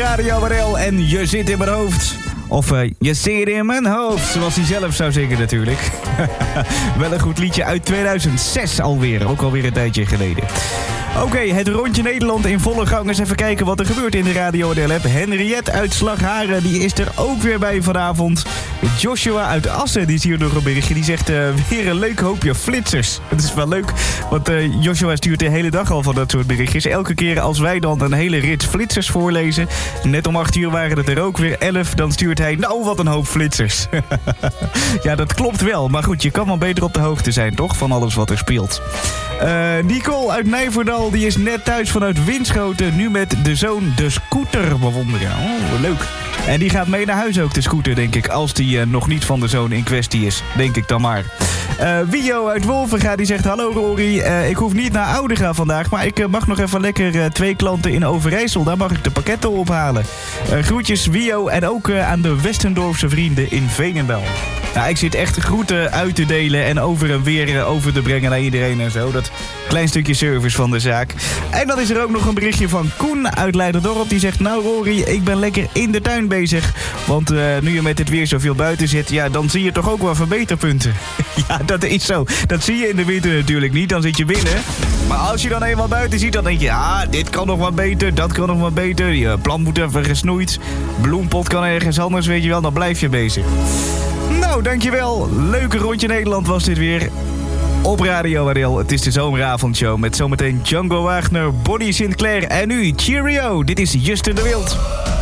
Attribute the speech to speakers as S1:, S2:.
S1: Radio Warel en Je zit in mijn hoofd. Of Je zit in mijn hoofd, zoals hij zelf zou zingen natuurlijk. Wel een goed liedje uit 2006 alweer, ook alweer een tijdje geleden. Oké, het rondje Nederland in volle gang. Eens even kijken wat er gebeurt in de Radio Warel app. Henriette uit Slagharen, die is er ook weer bij vanavond. Joshua uit Assen, die is hier nog een berichtje. Die zegt weer een leuk hoopje flitsers. Het is wel leuk, want Joshua stuurt de hele dag al van dat soort berichtjes. Elke keer als wij dan een hele rits flitsers voorlezen. Net om 8 uur waren het er ook weer 11. Dan stuurt hij, nou wat een hoop flitsers. Ja, dat klopt wel. Maar goed, je kan wel beter op de hoogte zijn, toch? Van alles wat er speelt. Nicole uit Nijverdal, die is net thuis vanuit Winschoten. Nu met de zoon de scooter bewonderen. Oh, leuk. En die gaat mee naar huis ook, de scooter, denk ik. Als die nog niet van de zoon in kwestie is. Denk ik dan maar. Wio uit Wolvenga, die zegt... Hallo Rory, ik hoef niet naar Oudega vandaag... maar ik mag nog even lekker 2 klanten in Overijssel. Daar mag ik de pakketten ophalen. Groetjes Wio en ook aan de Westendorfse vrienden in Veenendaal. Nou, ik zit echt groeten uit te delen en over en weer over te brengen naar iedereen en zo. Dat klein stukje service van de zaak. En dan is er ook nog een berichtje van Koen uit Leiderdorp. Die zegt, nou Rory, ik ben lekker in de tuin bezig. Want nu je met het weer zoveel buiten zit, ja, dan zie je toch ook wel verbeterpunten. Ja, dat is zo. Dat zie je in de winter natuurlijk niet. Dan zit je binnen. Maar als je dan eenmaal buiten ziet, dan denk je... ja, dit kan nog wat beter, dat kan nog wat beter. Je plant moet even gesnoeid. Bloempot kan ergens anders, weet je wel. Dan blijf je bezig. Nou, dankjewel. Leuke rondje Nederland was dit weer. Op Radio Warel. Het is de zomeravondshow met zometeen Django Wagner, Bonnie Sinclair en nu Cheerio. Dit is Justin de Wild.